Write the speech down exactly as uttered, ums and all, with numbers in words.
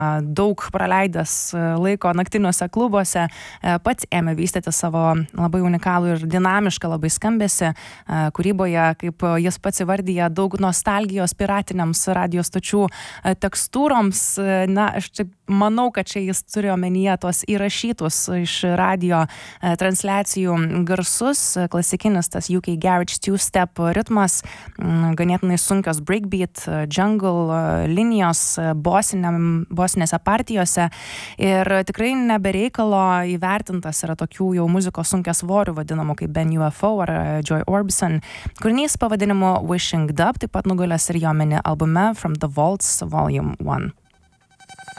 daug praleidęs laiko naktiniuose klubuose, pats ėmė vystyti savo labai unikalų ir dinamišką labai skambesį kūryboje, kaip jis pats įvardyja, daug nostalgijos piratiniams radio stočių tekstūroms. Na, aš čia manau, kad čia jis turi omenyje tos įrašytus iš radio transliacijų garsus, klasikinis tas U K Garage two-step ritmas, ganėtinai sunkios breakbeat, jungle linijos, bosiniam bosinėse partijose ir tikrai nebereikalo įvertintas yra tokių jau muzikos sunkiasvorių vadinamų kaip Ben U F O ar Joy Orbison. Kūrinys pavadinimu Wishing Dub taip pat nugulęs ir jo mini albume From the Vaults Volume one.